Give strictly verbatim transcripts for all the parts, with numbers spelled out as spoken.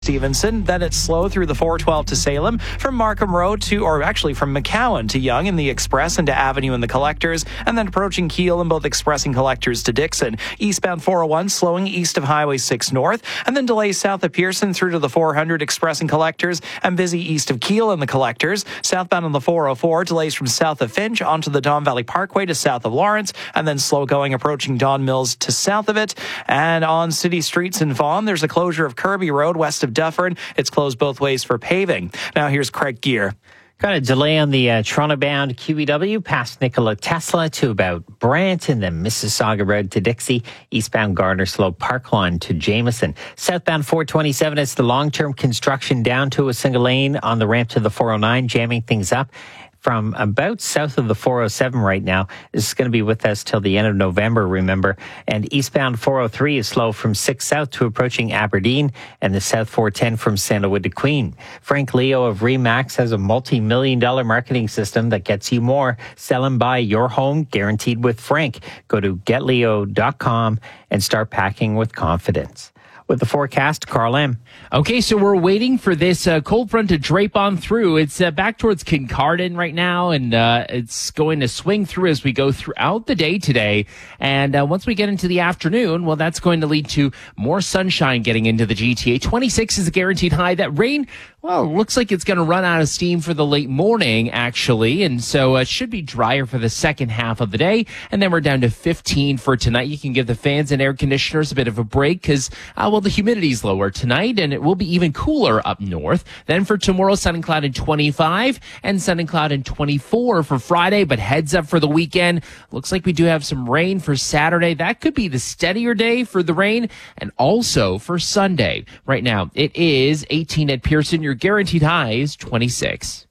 Stevenson. Then it's slow through the four twelve to Salem, from Markham Road to, or actually from McCowan to Yonge in the Express and to Avenue in the Collectors, and then approaching Keele in both Express and Collectors to Dixon. Eastbound four oh one slowing east of Highway six North, and then delays south of Pearson through to the four hundred Express and Collectors, and busy east of Keele in the Collectors. Southbound on the four oh four, delays from south of Finch onto the Don Valley Parkway to south of Lawrence, and then slow going approaching Don Mills to south of it. And on city streets in Vaughan, there's a closure of Kirby Road west of Dufferin. It's closed both ways for paving. Now here's Craig Gear. Got a delay on the uh, Toronto-bound Q E W past Nikola Tesla to about Brant, and then Mississauga Road to Dixie. Eastbound Gardner Slope Parklawn to Jameson. Southbound four twenty-seven, it's the long-term construction down to a single lane on the ramp to the four oh nine, jamming things up from about south of the four oh seven right now. This is going to be with us till the end of November, remember. And eastbound four oh three is slow from six south to approaching Aberdeen, and the south four ten from Sandalwood to Queen. Frank Leo of Remax has a multi-million dollar marketing system that gets you more. Sell and buy your home guaranteed with Frank. Go to get leo dot com and start packing with confidence. With the forecast, Carl M. Okay, so we're waiting for this uh, cold front to drape on through. It's uh, back towards Kincardine right now, and uh, it's going to swing through as we go throughout the day today. And uh, once we get into the afternoon, well, that's going to lead to more sunshine getting into the G T A. twenty-six is a guaranteed high. That rain, well, looks like it's going to run out of steam for the late morning, actually. And so it should be drier for the second half of the day. And then we're down to fifteen for tonight. You can give the fans and air conditioners a bit of a break because, uh, well, the humidity's lower tonight, and it will be even cooler up north. Then for tomorrow, sun and cloud in twenty-five, and sun and cloud in twenty-four for Friday. But heads up for the weekend. Looks like we do have some rain for Saturday. That could be the steadier day for the rain, and also for Sunday. Right now, it is eighteen at Pearson. Your guaranteed high is twenty-six.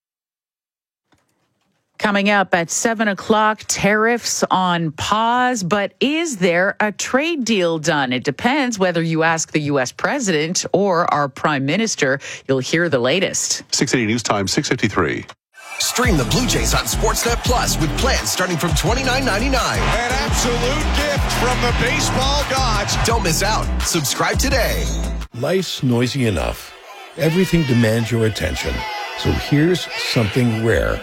Coming up at seven o'clock, tariffs on pause, but is there a trade deal done? It depends whether you ask the U S president or our prime minister. You'll hear the latest. six eighty News Time, six fifty-three. Stream the Blue Jays on Sportsnet Plus with plans starting from twenty-nine ninety-nine. An absolute gift from the baseball gods. Don't miss out. Subscribe today. Life's noisy enough. Everything demands your attention. So here's something rare.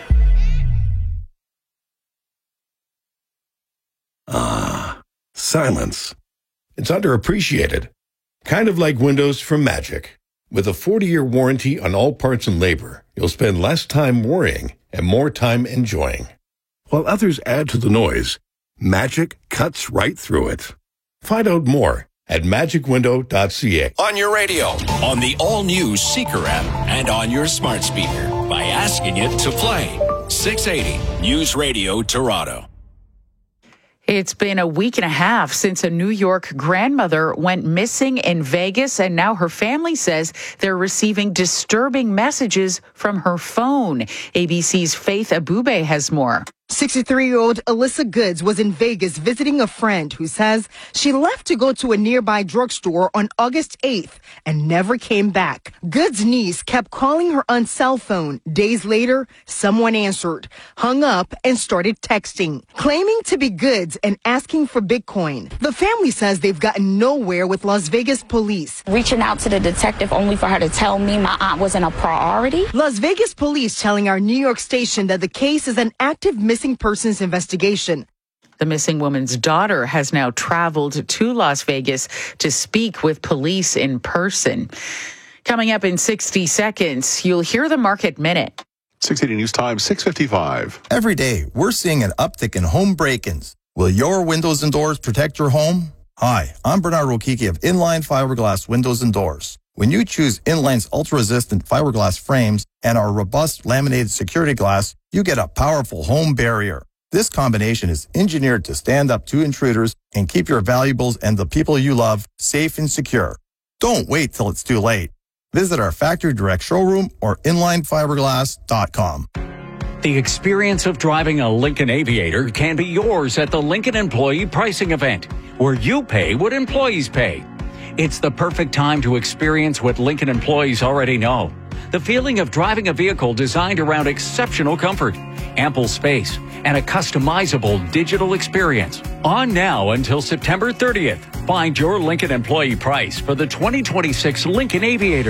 Ah, silence. It's underappreciated. Kind of like Windows from Magic. With a forty-year warranty on all parts and labor, you'll spend less time worrying and more time enjoying. While others add to the noise, Magic cuts right through it. Find out more at magic window dot c a. On your radio, on the all-new Seeker app, and on your smart speaker by asking it to play. six eighty News Radio Toronto. It's been a week and a half since a New York grandmother went missing in Vegas, and now her family says they're receiving disturbing messages from her phone. A B C's Faith Abube has more. sixty-three-year-old Alyssa Goods was in Vegas visiting a friend who says she left to go to a nearby drugstore on August eighth and never came back. Goods' niece kept calling her on cell phone. Days later, someone answered, hung up, and started texting, claiming to be Goods and asking for Bitcoin. The family says they've gotten nowhere with Las Vegas police. Reaching out to the detective only for her to tell me my aunt wasn't a priority. Las Vegas police telling our New York station that the case is an active missing persons investigation. The missing woman's daughter has now traveled to Las Vegas to speak with police in person. Coming up in sixty seconds, you'll hear the Market Minute. six eighty News Time, six fifty-five. Every day, we're seeing an uptick in home break-ins. Will your windows and doors protect your home? Hi, I'm Bernard Rokiki of Inline Fiberglass Windows and Doors. When you choose Inline's ultra-resistant fiberglass frames and our robust laminated security glass, you get a powerful home barrier. This combination is engineered to stand up to intruders and keep your valuables and the people you love safe and secure. Don't wait till it's too late. Visit our factory direct showroom or inline fiberglass dot com. The experience of driving a Lincoln Aviator can be yours at the Lincoln Employee Pricing Event, where you pay what employees pay. It's the perfect time to experience what Lincoln employees already know: The feeling of driving a vehicle designed around exceptional comfort, ample space, and a customizable digital experience. On now until September thirtieth. Find your Lincoln employee price for the twenty twenty-six Lincoln Aviator.